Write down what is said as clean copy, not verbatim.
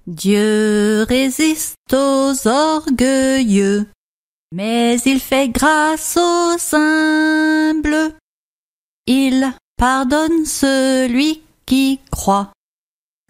Dieu résiste aux orgueilleux, mais il fait grâce aux humbles. Il pardonne celui qui croit